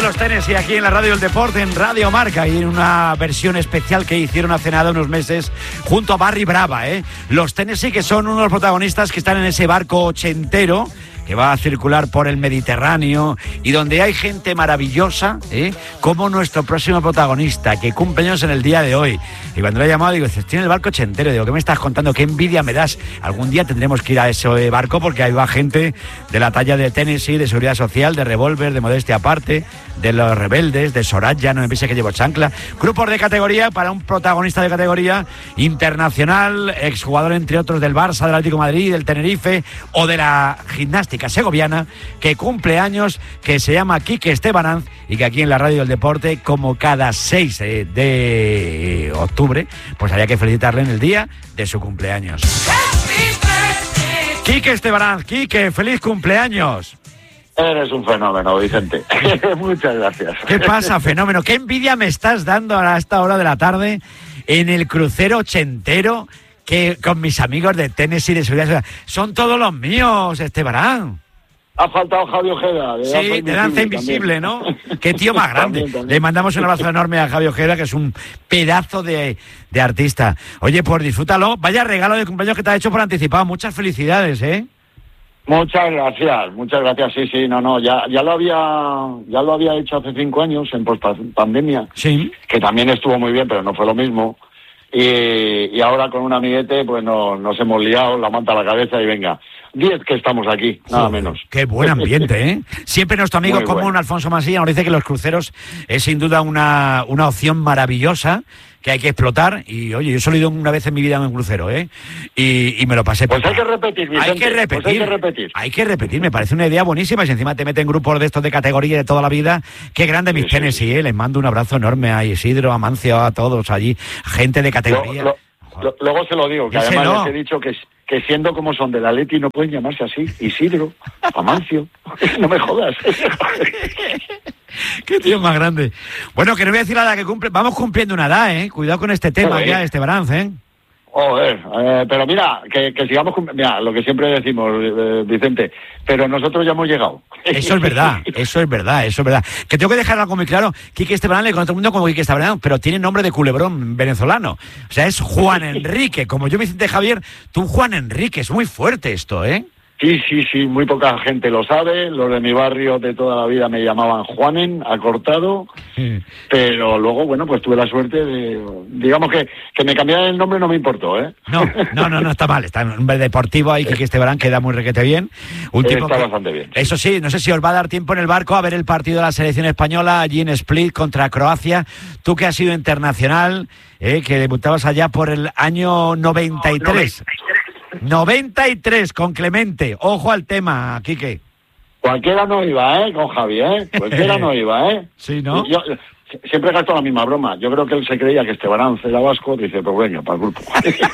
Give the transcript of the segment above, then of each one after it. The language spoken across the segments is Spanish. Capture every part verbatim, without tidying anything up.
Los Tennessee aquí en la Radio del Deporte, en Radio Marca, y en una versión especial que hicieron hace nada unos meses junto a Barry Brava, ¿eh? Los Tennessee, que son uno de los protagonistas que están en ese barco ochentero que va a circular por el Mediterráneo y donde hay gente maravillosa, ¿eh? Como nuestro próximo protagonista, que cumple años en el día de hoy. Y cuando lo he llamado, digo, estoy en el barco ochentero. Digo, ¿qué me estás contando? ¿Qué envidia me das? Algún día tendremos que ir a ese barco porque ahí va gente de la talla de Tennessee, de Seguridad Social, de Revolver, de Modestia Aparte, de Los Rebeldes, de Soraya, no me piense que llevo chancla. Grupos de categoría para un protagonista de categoría internacional, exjugador entre otros del Barça, del Atlético de Madrid, del Tenerife o de la gimnástica segoviana, que cumple años, que se llama Quique Estebananz y que aquí en la Radio del Deporte, como cada seis de octubre, pues había que felicitarle en el día de su cumpleaños. Quique Estebananz, Quique, feliz cumpleaños. Eres un fenómeno, Vicente. Muchas gracias. ¿Qué pasa, fenómeno? ¿Qué envidia me estás dando a esta hora de la tarde en el crucero ochentero que con mis amigos de Tennessee, de Seguridad Social? Son todos los míos, Estebananz. Ha faltado Javi Ojeda. De sí, de Danza Invisible, ¿no? Qué tío más grande. También, también. Le mandamos un abrazo enorme a Javi Ojeda, que es un pedazo de, de artista. Oye, pues disfrútalo. Vaya regalo de cumpleaños que te ha hecho por anticipado. Muchas felicidades, ¿eh? Muchas gracias, muchas gracias. Sí, sí, no, no, ya, ya lo había, ya lo había hecho hace cinco años en post-pandemia. Sí. Que también estuvo muy bien, pero no fue lo mismo. Y, y ahora con un amiguete, pues no, nos hemos liado, la manta a la cabeza y venga. Diez que estamos aquí, nada Joder, menos. Qué buen ambiente, ¿eh? Siempre nuestro amigo Muy común, bueno. Alfonso Masilla, nos dice que los cruceros es sin duda una, una opción maravillosa que hay que explotar. Y oye, yo solo he ido una vez en mi vida en un crucero, ¿eh? Y, y me lo pasé por... Pues hay que repetir, Vicente. Hay que repetir. Pues hay que repetir. Hay que repetir, me parece una idea buenísima. Y si encima te meten grupos de estos de categoría de toda la vida, qué grande mis Sí, sí, Tennessee, sí. ¿eh? Les mando un abrazo enorme a Isidro, a Mancio, a todos allí, gente de categoría. Lo- lo- lo- luego se lo digo, que Díselo. además les he dicho que, que siendo como son del Atleti no pueden llamarse así. Isidro, Amancio, no me jodas. Qué tío más grande. Bueno, que no voy a decir nada que cumple. Vamos cumpliendo una edad, ¿eh? Cuidado con este tema Joder. ya, Estebananz, ¿eh? Joder, eh, pero mira, que, que sigamos con... Mira, lo que siempre decimos, eh, Vicente, pero nosotros ya hemos llegado. Eso es verdad, eso es verdad, eso es verdad. Que tengo que dejar algo muy claro. Quique Estebananz le conoce todo el mundo como Quique Estebananz, pero tiene nombre de culebrón venezolano. O sea, es Juan Enrique, como yo, Vicente Javier, tú Juan Enrique. Es muy fuerte esto, ¿eh? Sí, sí, sí, muy poca gente lo sabe. Los de mi barrio de toda la vida me llamaban Juanen, acortado. Pero luego, bueno, pues tuve la suerte de... Digamos que, que me cambiaran el nombre no me importó, ¿eh? No, no, no, no está mal. Está en un nombre deportivo ahí, Quique Estebananz queda muy requete bien. Un tipo Está que- bastante bien. Eso sí, no sé si os va a dar tiempo en el barco a ver el partido de la selección española allí en Split contra Croacia. Tú que has sido internacional, eh, que debutabas allá por el año noventa y tres. noventa y tres con Clemente. Ojo al tema, Quique. Cualquiera no iba, ¿eh? Con Javi, ¿eh? Cualquiera no iba, ¿eh? Sí, ¿no? Yo, siempre gasto la misma broma. Yo creo que él se creía que Estebananz era vasco. Dice, pues venga, para el grupo.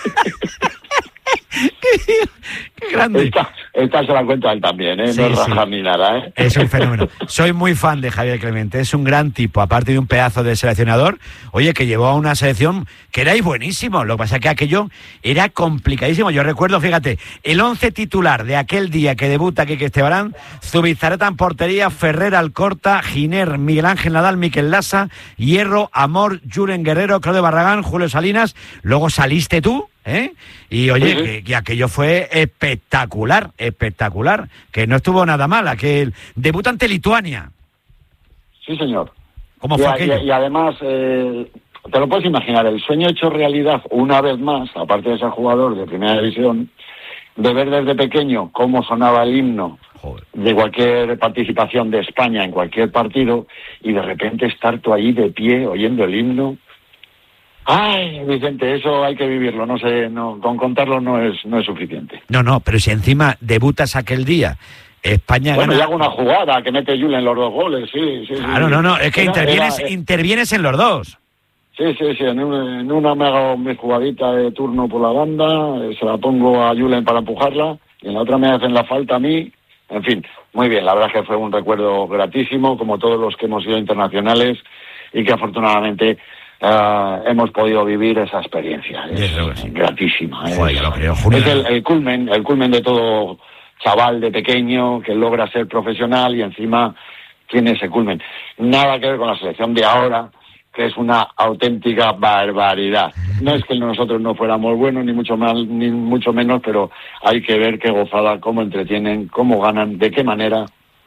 Qué grande. Esta, esta se la cuenta él también, ¿eh? Sí, no es sí. rajar ni nada, ¿eh? Es un fenómeno. Soy muy fan de Javier Clemente. Es un gran tipo, aparte de un pedazo de seleccionador. Oye, que llevó a una selección que era buenísimo. Lo que pasa es que aquello era complicadísimo. Yo recuerdo, fíjate, el once titular de aquel día que debuta Quique Estebananz: Zubizarreta en portería, Ferrer, Alcorta, Giner, Miguel Ángel Nadal, Miquel Lasa, Hierro, Amor, Julen Guerrero, Claudio Barragán, Julio Salinas. Luego saliste tú, ¿eh? Y oye, Sí, sí. que, que aquello fue espectacular, espectacular, que no estuvo nada mal, aquel debut ante Lituania. Sí, señor. ¿Cómo Y, fue a- aquello? y, y además, eh, te lo puedes imaginar, el sueño hecho realidad una vez más, aparte de ser jugador de primera división, de ver desde pequeño cómo sonaba el himno Joder. de cualquier participación de España en cualquier partido y de repente estar tú ahí de pie oyendo el himno. Ay, Vicente, eso hay que vivirlo, no sé, no, con contarlo no es no es suficiente. No, no, pero si encima debutas aquel día, España Bueno, y gana... hago una jugada que mete Julen los dos goles, sí, sí. sí. Claro, no, no, es que Era- intervienes, era- intervienes en los dos. Sí, sí, sí, en, un- en una me hago mi jugadita de turno por la banda, eh, se la pongo a Julen para empujarla, y en la otra me hacen la falta a mí. En fin, muy bien, la verdad es que fue un recuerdo gratísimo, como todos los que hemos sido internacionales, y que afortunadamente eh, hemos podido vivir esa experiencia. Es Desde luego que sí. gratísima. Joder, es, ya lo creo, Julio. es el, el culmen, el culmen de todo chaval de pequeño que logra ser profesional y encima tiene ese culmen. Nada que ver con la selección de ahora, que es una auténtica barbaridad. No es que nosotros no fuéramos buenos, ni mucho más, ni mucho menos, pero hay que ver qué gozada, cómo entretienen, cómo ganan, de qué manera.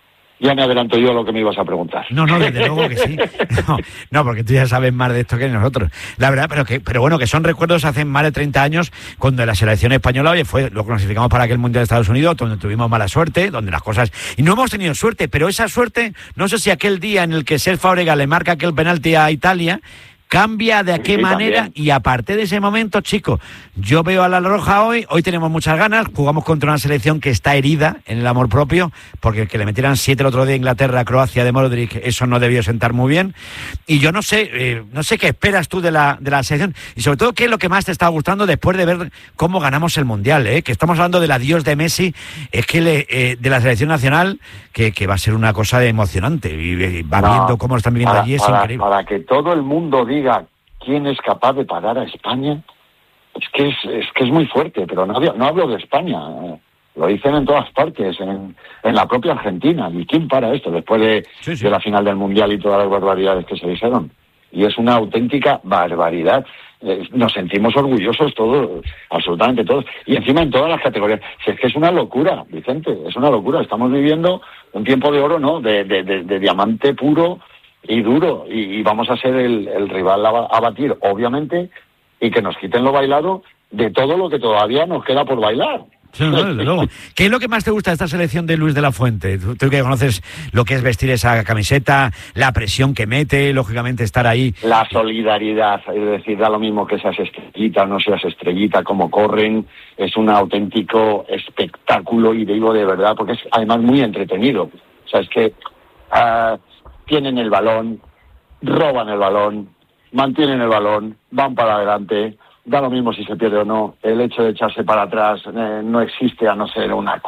Ya me adelanto yo a lo que me ibas a preguntar. No, no, desde luego que sí. No, no, porque tú ya sabes más de esto que nosotros. La verdad, pero que, pero bueno, que son recuerdos hace más de treinta años, cuando la selección española, oye, fue, lo clasificamos para aquel Mundial de Estados Unidos, donde tuvimos mala suerte, donde las cosas... Y no hemos tenido suerte, pero esa suerte, no sé si aquel día en el que Cesc Fàbregas le marca aquel penalti a Italia, cambia de qué sí, manera, también. y aparte de ese momento, chicos, yo veo a la Roja hoy, hoy tenemos muchas ganas, jugamos contra una selección que está herida en el amor propio, porque que le metieran siete el otro día a Inglaterra, Croacia de Modric, eso no debió sentar muy bien, y yo no sé, eh, no sé qué esperas tú de la, de la selección, y sobre todo qué es lo que más te está gustando después de ver cómo ganamos el Mundial, eh, que estamos hablando del adiós de Messi, es que le, eh, de la selección nacional, que, que va a ser una cosa emocionante, y, y va No, viendo cómo lo están viviendo para, allí, es para, increíble. Para que todo el mundo diga quién es capaz de parar a España, es que es, es que es muy fuerte, pero no, no hablo de España, eh, lo dicen en todas partes, en, en la propia Argentina. ¿Y quién para esto después de, Sí, sí. de la final del Mundial y todas las barbaridades que se dijeron? Y es una auténtica barbaridad. Eh, nos sentimos orgullosos todos, absolutamente todos, y encima en todas las categorías. Si es que es una locura, Vicente, es una locura. Estamos viviendo un tiempo de oro, ¿no? De, de, de, de diamante puro y duro, y, y vamos a ser el, el rival a, a batir, obviamente, y que nos quiten lo bailado de todo lo que todavía nos queda por bailar. Sí, no, desde luego. ¿Qué es lo que más te gusta de esta selección de Luis de la Fuente? Tú, tú que conoces lo que es vestir esa camiseta, la presión que mete, lógicamente estar ahí. La solidaridad, es decir, da lo mismo que seas estrellita, no seas estrellita, como corren, es un auténtico espectáculo, y digo de verdad, porque es además muy entretenido. O sea, es que uh, tienen el balón, roban el balón, mantienen el balón, van para adelante, da lo mismo si se pierde o no, el hecho de echarse para atrás eh, no existe, a no ser una